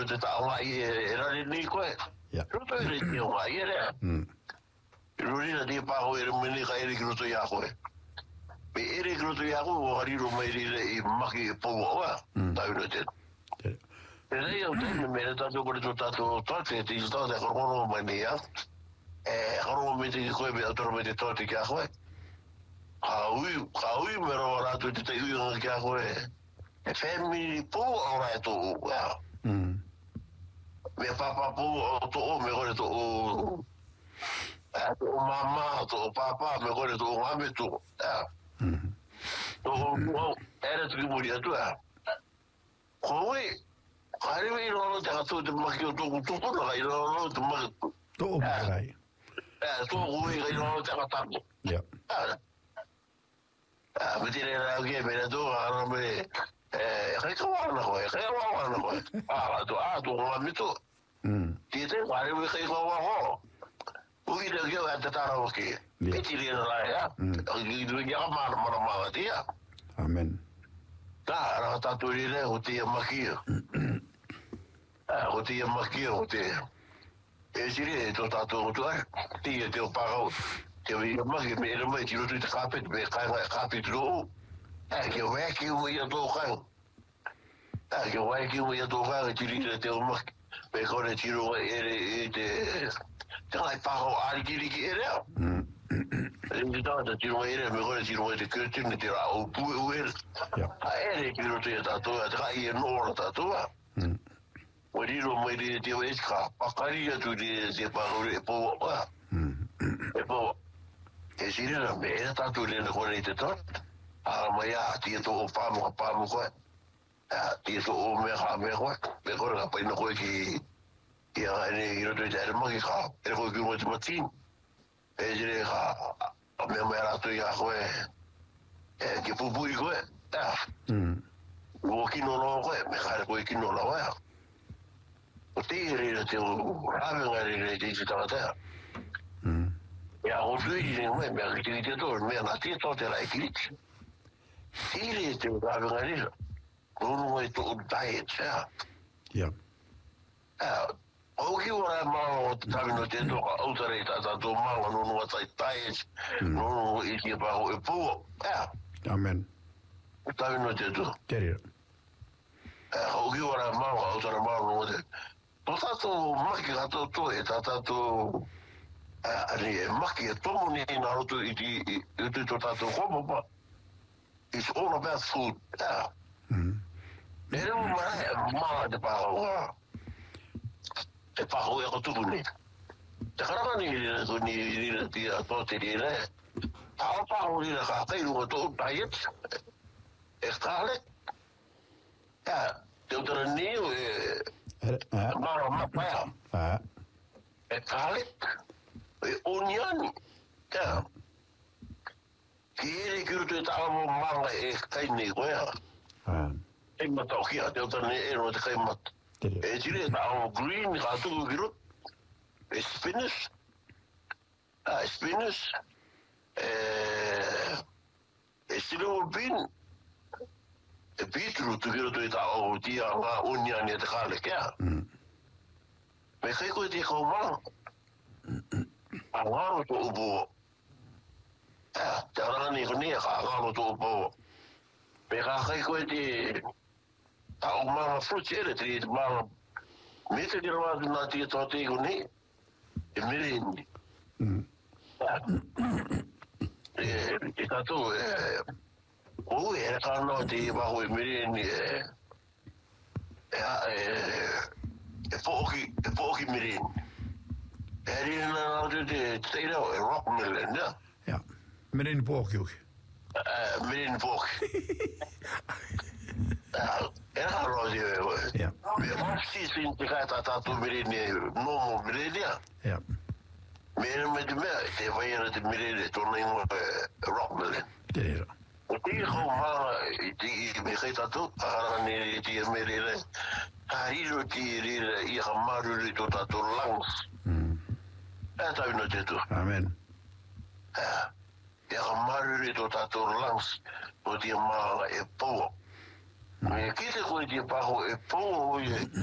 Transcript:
te taonga i e rari ni koe. Roto e rei taonga i e rea. Rurina te paho e remene ka ere kiroto i a koe. Me ere kiroto i a koe o hariro mai rire i maki e pou oa. Tawino te. E rei au te me mere tato kore to tato toate te i tau te korono mai ni a. E korono me te koe me atoro me te toate ki a koe. Ka ui me roa ratu te te uianga ki a koe. E family pou au rai to o. Me papa pou o to o me kore to o. To o mama, to o papa, me kore to o ngame to. To o era tu ki muri atu a. Koe, kare me ino te kato te maki o toku tuku na kai ino te maki. To o marai. To o koe kai ino te kataku. Me tine na ke me na to ara me kai kawana koe, kai kawana koe. To o ngame to. Tite kare me kai kawana. Ui na kio e te tara o ke. Peti rea na lai, ha? I dui kia mana mana tia. Amen. Tā, raka tātou rire, o te makia. O te makia, o te... E siri, e tō tātou o tuai. Tia te o pākau. Te o makia, me ere mai, tiro tui te kāpet, me kāinga e kāpet rō. Kia wēki ua ia tō kāinga. Kia wēki ua ia tō kāinga, tiri te o makia. Me kore tiro ere e te... Te ngai pākau ārikiriki e rea. Ringi tāta tiro mai ere, me kore tiro mai te curtin, te rā o pue uere. Ere kiro te tātou, te kai e nōra tātou. Wa riro mai re te o eska, pakari atu te pākau e pō. E pō. E sirena me e tātou rena kore te tot. Ara mai a, tia tō o pāmu koe. Tia tō o mea ka mea koe. Me kore ka paina koe ki... Ia ene i roto i te eremaki ka, ere koe kiunga te matin. E jere ka, mea mea rato i a koe, ke pupui koe. Ua kino loa koe, me kare koe kino loa. O te i reira te o rawenga reira te iti takatea. Ia o tui i ringa mea ki te te tō, mea nga te tō te rai kiriti. Te i reira te o rawenga reira. Nono mai tō o diet, Ia. O ki ora malo o te tawino te toka autarei tata tō malo nono atai taes, nono i ki paho e pō. Amen. O tawino te tō. Terira. O ki ora malo autare malo o te. Tō tato maki kato tō e tata tō... Ani e maki e tomo ni nga roto i te tō tato komo pa. It's all about food. Nere mo maa te paho. E paho e kotuku ni. Te karaka ni rira tia tō te rira. Tāo paho rira ka kairu o tō diet. E kāle. Te utara ni o e... Mara mapaya. E kāle. E oniani. Ki ere kirutu e tāmo manga e kaini koea. E matau kia te utara ni e no te kai mata. E tire tāo green ka tuku kiru. E spinach. Spinach. E silver bean. E beetroot kiru tu i tāo tia ngā oniani e te kāle kia. Me kai koe te kaumanga. A ngāro tō upo. Te arani ko nia ka ngāro tō upo. Me kai koe te... Tāo manga fruits ere te manga... Me te kira wātu nā tia tō te ko ni. E mirendi. E kato o e kāna te waho e mirendi e pōki mirendi. E rina nā te teirao e rock melon, ja. Mirendi pōki uki. Mirendi pōki. E haro te e. Me mafti sin te kai tātou mirendi nomo mirendi. Ja. Mera me te mea, te whaia te mirere, tōna ingoa rock melon. Te rira. O te hau maa, i me kai tātou, harani e te mirere, hariro te rira i ha maruri tō tātou lungs. E tawino te tu. Amen. E ha maruri tō tātou lungs, o te maa e pō. Me kite koe te paho e pō,